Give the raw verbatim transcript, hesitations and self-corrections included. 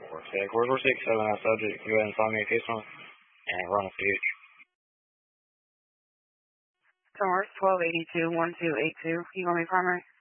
four six. four four six, seven out subject. Go ahead and find me a case on and run off the H. Source twelve eighty-two, one two eight two. You want me primary?